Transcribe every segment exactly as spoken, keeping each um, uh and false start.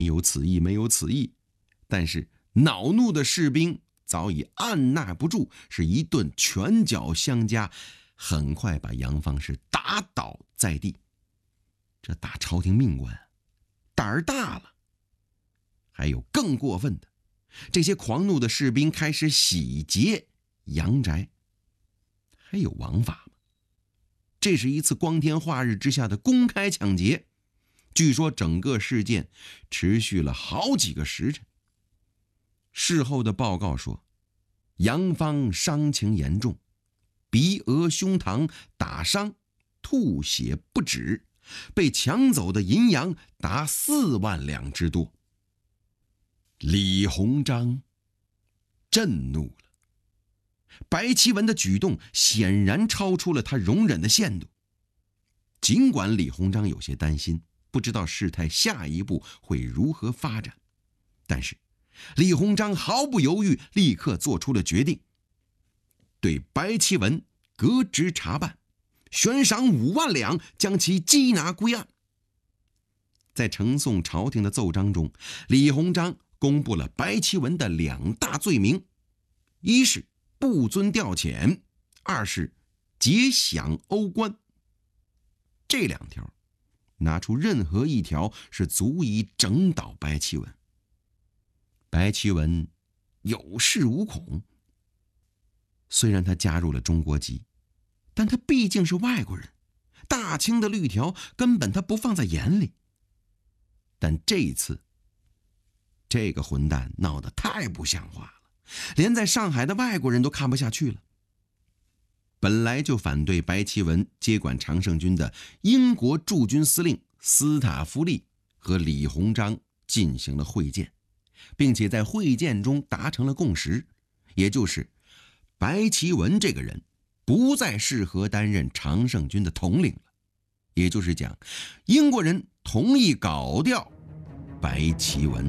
有此意，没有此意。但是恼怒的士兵早已按捺不住，是一顿拳脚相加，很快把杨芳是打倒在地。这大朝廷命官胆儿大了。还有更过分的，这些狂怒的士兵开始洗劫阳宅。还有王法吗？这是一次光天化日之下的公开抢劫，据说整个事件持续了好几个时辰。事后的报告说，杨芳伤情严重，鼻额胸膛打伤，吐血不止，被抢走的银洋达四万两之多。李鸿章震怒了，白其文的举动显然超出了他容忍的限度。尽管李鸿章有些担心，不知道事态下一步会如何发展，但是李鸿章毫不犹豫，立刻做出了决定，对白其文革职查办，悬赏五万两将其缉拿归案。在呈送朝廷的奏章中，李鸿章公布了白其文的两大罪名，一是不遵调遣，二是劫饷欧官。这两条拿出任何一条是足以整倒白其文。白其文有恃无恐，虽然他加入了中国籍，但他毕竟是外国人，大清的律条根本他不放在眼里。但这一次这个混蛋闹得太不像话了，连在上海的外国人都看不下去了。本来就反对白其文接管常胜军的英国驻军司令斯塔夫利和李鸿章进行了会见，并且在会见中达成了共识，也就是白其文这个人不再适合担任常胜军的统领了。也就是讲，英国人同意搞掉白其文。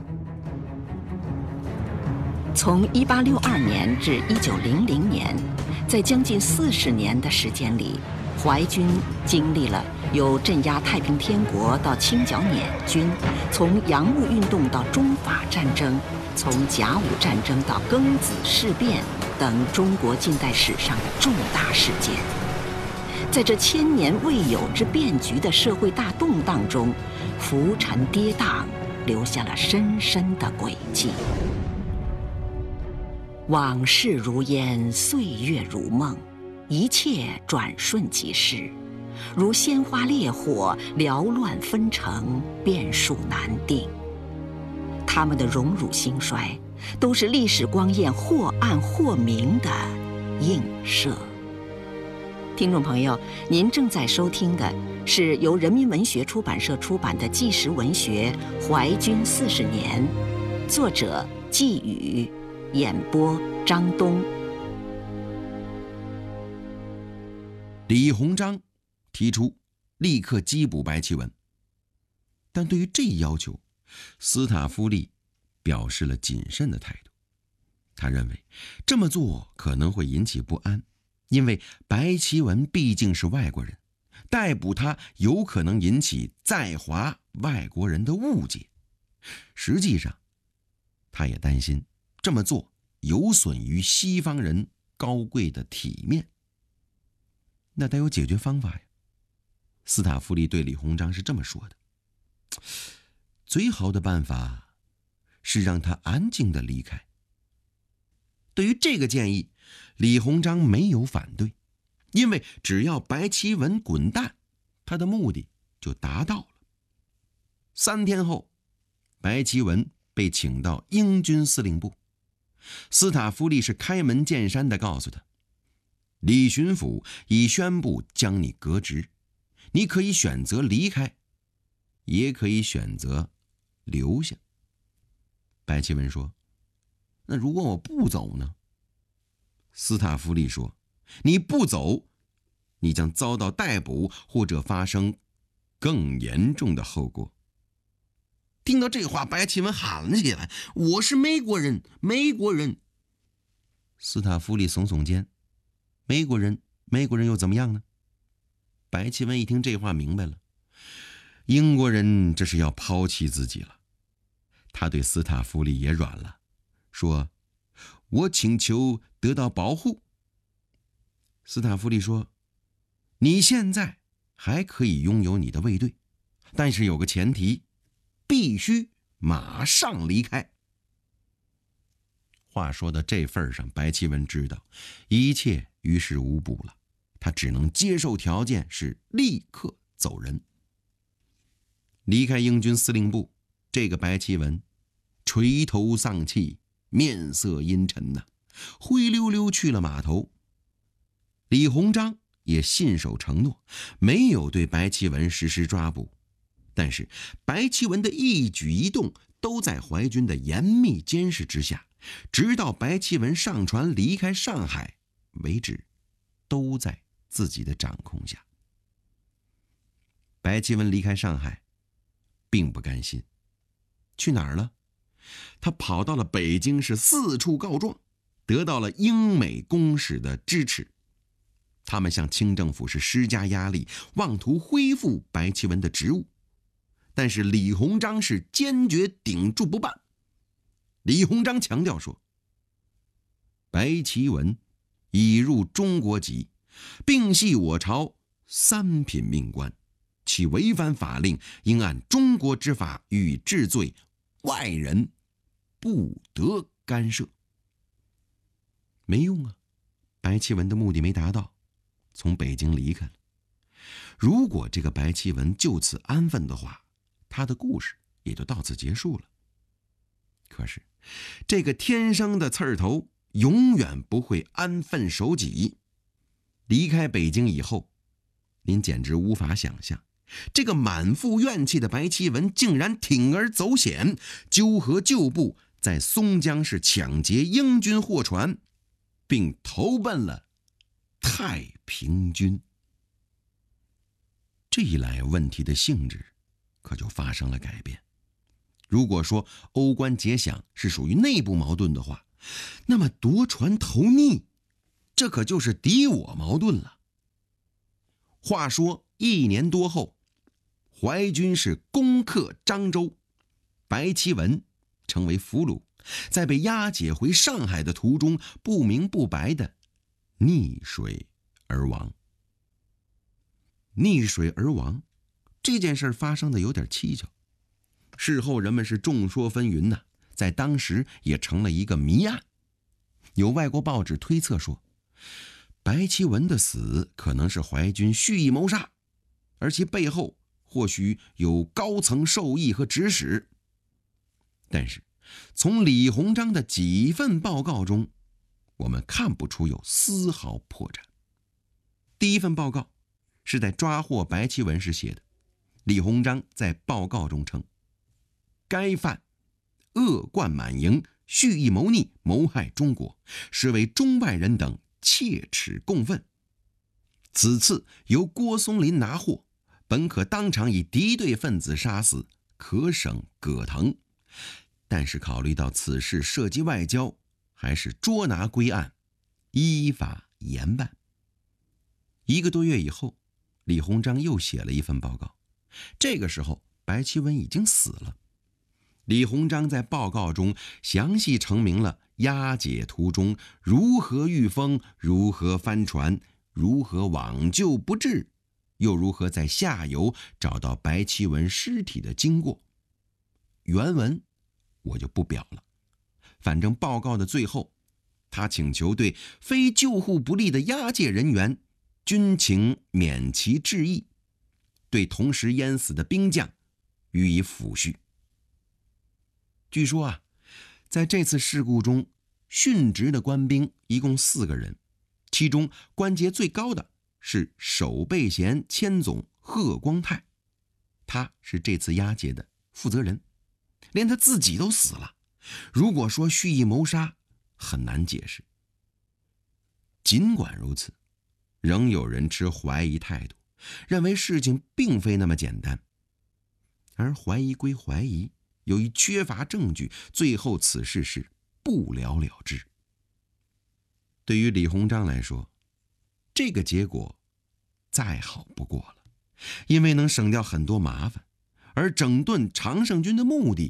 从一八六二年至一九零零年，在将近四十年的时间里，淮军经历了由镇压太平天国到清剿捻军，从洋务运动到中法战争，从甲午战争到庚子事变等中国近代史上的重大事件。在这千年未有之变局的社会大动荡中，浮沉跌宕，留下了深深的轨迹。往事如烟，岁月如梦，一切转瞬即逝，如鲜花烈火，缭乱纷呈，变数难定。他们的荣辱兴衰，都是历史光焰或暗或明的映射。听众朋友，您正在收听的是由人民文学出版社出版的纪实文学《淮军四十年》，作者季宇，演播张东。 李鸿章提出立刻缉捕白其文，但对于这一要求，斯塔夫利表示了谨慎的态度。他认为这么做可能会引起不安，因为白其文毕竟是外国人，逮捕他有可能引起在华外国人的误解。实际上，他也担心这么做有损于西方人高贵的体面。那得有解决方法呀。斯塔夫利对李鸿章是这么说的：最好的办法是让他安静地离开。对于这个建议，李鸿章没有反对，因为只要白其文滚蛋，他的目的就达到了。三天后，白其文被请到英军司令部，斯塔夫利是开门见山地告诉他，李巡抚已宣布将你革职，你可以选择离开，也可以选择留下。白其文说，那如果我不走呢？斯塔夫利说，你不走，你将遭到逮捕或者发生更严重的后果。听到这话，白其文喊了起来，我是美国人，美国人。斯塔夫利耸耸肩，美国人，美国人又怎么样呢？白其文一听这话明白了，英国人这是要抛弃自己了， 他对斯塔夫利也软了，说：“我请求得到保护。”斯塔夫利说：“你现在还可以拥有你的卫队，但是有个前提，必须马上离开。”话说到这份上，白奇文知道一切于事无补了，他只能接受条件，是立刻走人。离开英军司令部，这个白奇文垂头丧气，面色阴沉呐、啊，灰溜溜去了码头。李鸿章也信守承诺，没有对白奇文实施抓捕，但是白奇文的一举一动都在淮军的严密监视之下，直到白奇文上船离开上海为止，都在自己的掌控下。白奇文离开上海并不甘心，去哪儿了？他跑到了北京市，四处告状，得到了英美公使的支持。他们向清政府是施加压力，妄图恢复白奇文的职务，但是李鸿章是坚决顶住不办。李鸿章强调说，白奇文已入中国籍，并系我朝三品命官，其违反法令，应按中国之法予以治罪，外人不得干涉。没用啊，白奇文的目的没达到，从北京离开了。如果这个白奇文就此安分的话，他的故事也就到此结束了。可是这个天生的刺儿头永远不会安分守己。离开北京以后，您简直无法想象，这个满腹怨气的白奇文竟然铤而走险，纠合旧部在松江市抢劫英军货船，并投奔了太平军。这一来，问题的性质可就发生了改变。如果说欧官结饷是属于内部矛盾的话，那么夺船投逆，这可就是敌我矛盾了。话说一年多后，淮军是攻克漳州，白奇文成为俘虏，在被押解回上海的途中，不明不白的溺水而亡。溺水而亡这件事发生的有点蹊跷，事后人们是众说纷纭呐、啊，在当时也成了一个谜案。有外国报纸推测说，白奇文的死可能是淮军蓄意谋杀，而其背后或许有高层授意和指使。但是从李鸿章的几份报告中，我们看不出有丝毫破绽。第一份报告是在抓获白奇文时写的，李鸿章在报告中称，该犯恶贯满盈，蓄意谋逆，谋害中国，实为中外人等切齿共愤。此次由郭松龄拿获，本可当场以敌对分子杀死，可省葛藤，但是考虑到此事涉及外交，还是捉拿归案，依法严办。一个多月以后，李鸿章又写了一份报告，这个时候白奇文已经死了。李鸿章在报告中详细陈明了押解途中如何遇风，如何翻船，如何网救不治，又如何在下游找到白奇文尸体的经过。原文我就不表了，反正报告的最后，他请求对非救护不力的押解人员均请免其致意，对同时淹死的兵将予以抚恤。据说啊，在这次事故中，殉职的官兵一共四个人，其中官阶最高的是守备衔千总贺光泰，他是这次押解的负责人，连他自己都死了。如果说蓄意谋杀，很难解释。尽管如此，仍有人持怀疑态度，认为事情并非那么简单。而怀疑归怀疑，由于缺乏证据，最后此事是不了了之。对于李鸿章来说，这个结果再好不过了，因为能省掉很多麻烦，而整顿常胜军的目的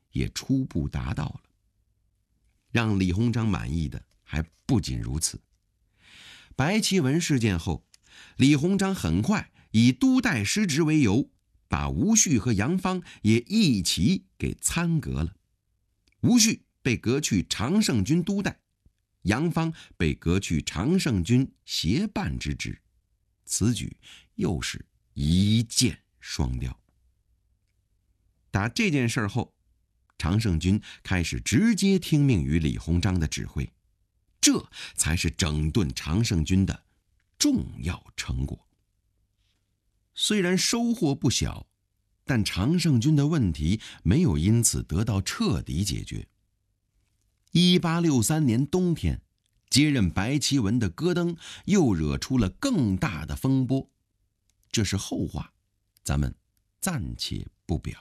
也初步达到了。让李鸿章满意的还不仅如此。白旗文事件后，李鸿章很快以督带失职为由，把吴旭和杨芳也一起给参革了。吴旭被革去常胜军督带，杨芳被革去常胜军协办之职。此举又是一箭双雕。打这件事后，常胜军开始直接听命于李鸿章的指挥，这才是整顿常胜军的重要成果。虽然收获不小，但常胜军的问题没有因此得到彻底解决。一八六三年冬天，接任白旗文的戈登又惹出了更大的风波，这是后话，咱们暂且不表。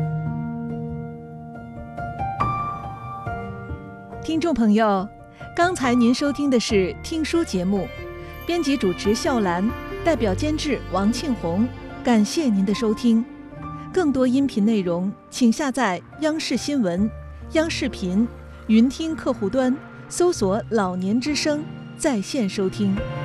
听众朋友，刚才您收听的是听书节目，编辑主持笑兰，代表监制王庆红，感谢您的收听。更多音频内容，请下载央视新闻、央视频、云听客户端，搜索老年之声在线收听。